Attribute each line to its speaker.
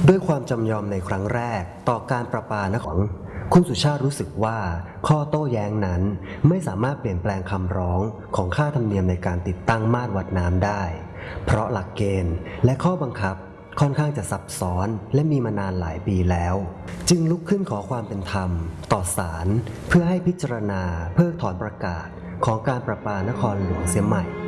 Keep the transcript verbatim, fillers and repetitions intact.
Speaker 1: ด้วยความจำยอมในครั้งแรกต่อการประปานครคุณสุชาติรู้สึกว่าข้อโต้แย้งนั้นไม่สามารถเปลี่ยนแปลงคำร้องของค่าธรรมเนียมในการติดตั้งมาตรวัดน้ำได้เพราะหลักเกณฑ์และข้อบังคับค่อนข้างจะซับซ้อนและมีมานานหลายปีแล้วจึงลุกขึ้นขอความเป็นธรรมต่อศาลเพื่อให้พิจารณาเพิกถอนประกาศของการประปานครหลวงเสียใหม่